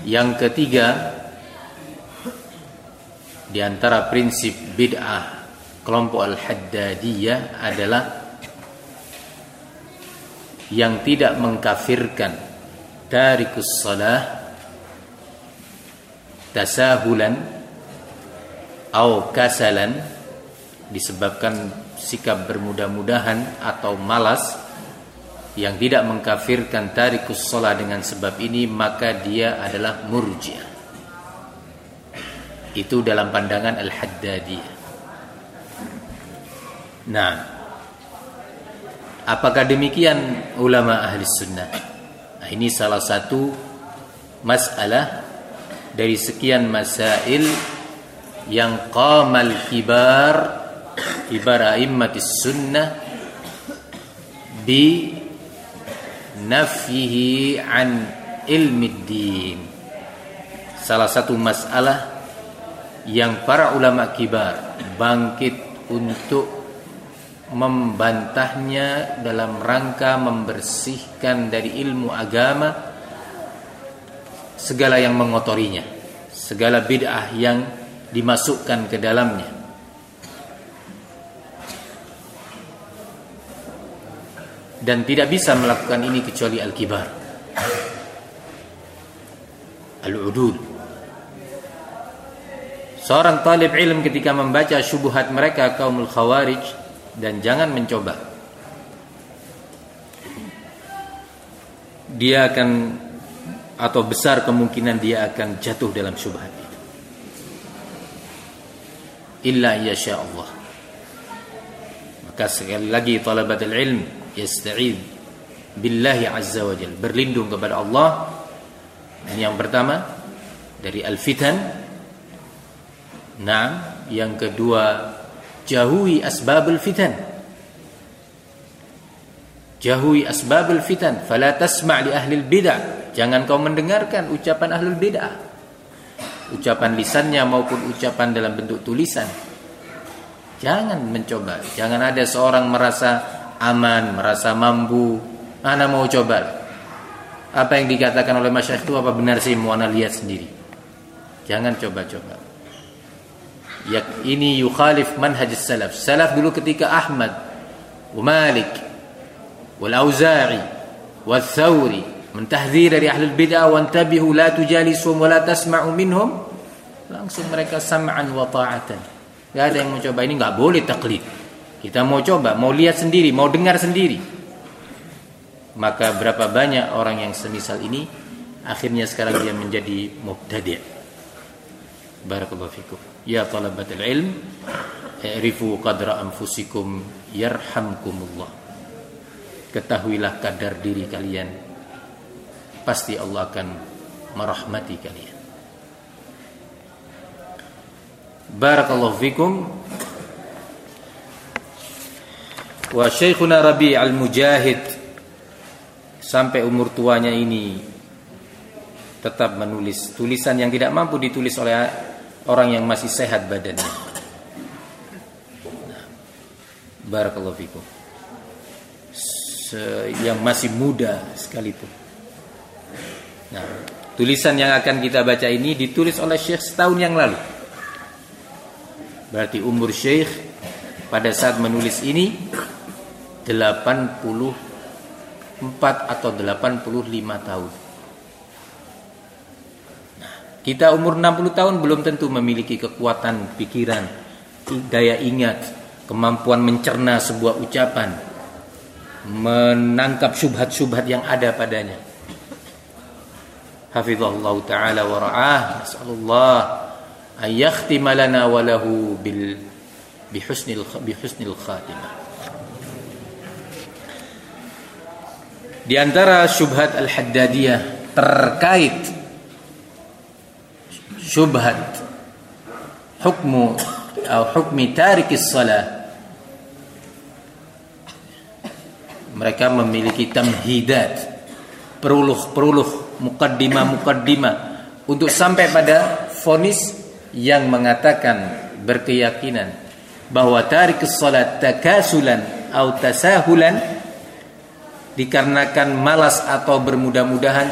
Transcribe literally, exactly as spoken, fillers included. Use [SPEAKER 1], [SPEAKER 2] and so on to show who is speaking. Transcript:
[SPEAKER 1] Yang ketiga, di antara prinsip bid'ah kelompok Al-Haddadiyah adalah yang tidak mengkafirkan tarikus shalah tasahulan atau kasalan, disebabkan sikap bermudah-mudahan atau malas, yang tidak mengkafirkan tarikus shalah dengan sebab ini, maka dia adalah murji'ah. Itu dalam pandangan Al-Haddadiyah. Nah, apakah demikian ulama ahli sunnah? Nah, ini salah satu masalah dari sekian masail yang qamal kibar kibar a'immatis sunnah bi nafyihi an ilmi din. Salah satu masalah yang para ulama kibar bangkit untuk membantahnya dalam rangka membersihkan dari ilmu agama segala yang mengotorinya, segala bid'ah yang dimasukkan ke dalamnya. Dan tidak bisa melakukan ini kecuali al-kibar, al-udul. Seorang talib ilm ketika membaca syubhat mereka kaumul khawarij, dan jangan mencoba, dia akan, atau besar kemungkinan dia akan jatuh dalam syubhat itu. Illa yasha Allah. Maka sekali lagi talabatul ilm yasta'id billahi azza wa jalla, berlindung kepada Allah. Dan yang pertama dari al-fitan. Nah, yang kedua jauhi asbabul fitan. Jauhi asbabul fitan. Fala tasma' li ahlil bid'ah. Jangan kau mendengarkan ucapan ahlul bid'ah, ucapan lisannya maupun ucapan dalam bentuk tulisan. Jangan mencoba. Jangan ada seorang merasa aman, merasa mampu, ana mau coba. Apa yang dikatakan oleh masyayikh itu apa benar sih, mau ana lihat sendiri. Jangan coba-coba. Ya, ini yukhalif manhaj salaf. Salaf dulu ketika Ahmad wa Malik wal Auza'i wal Thawri mentahdzir dari ahlul bid'ah, wa antabihu la tujalisuhum wa la tasma'u minhum, langsung mereka sam'an wa ta'atan. Enggak ada yang mau coba. Ini enggak boleh taklid. Kita mau coba, mau lihat sendiri, mau dengar sendiri. Maka berapa banyak orang yang semisal ini akhirnya sekarang dia menjadi mubtadi'. Barakallahu fikum. Ya talabatul ilm, i'rifu qadra anfusikum yarhamkumullah. Ketahuilah kadar diri kalian, pasti Allah akan merahmati kalian. Barakallahu fikum. Wa Syekhuna Rabi' al-Mujahid sampai umur tuanya ini tetap menulis tulisan yang tidak mampu ditulis oleh orang yang masih sehat badannya. Nah, barakallahu fikum. Yang masih muda sekalipun. Nah, tulisan yang akan kita baca ini ditulis oleh Syekh setahun yang lalu. Berarti umur Syekh pada saat menulis ini delapan puluh empat atau delapan puluh lima tahun. Kita umur enam puluh tahun belum tentu memiliki kekuatan pikiran, daya ingat, kemampuan mencerna sebuah ucapan, menangkap syubhat-syubhat yang ada padanya. Hafizallahu ta'ala wa ra'ah. Nas'alullah an yakhtima lana wa lahu bil bihusnil bihusnil khatimah. Di antara syubhat Al-Haddadiyah terkait syubhat hukmu atau hukmi tarikis salah, mereka memiliki tamhidat, peruluh-peruluh, mukaddimah-mukaddimah untuk sampai pada vonis yang mengatakan, berkeyakinan bahwa tarikus salat takasulan atau tasahulan, dikarenakan malas atau bermudah-mudahan,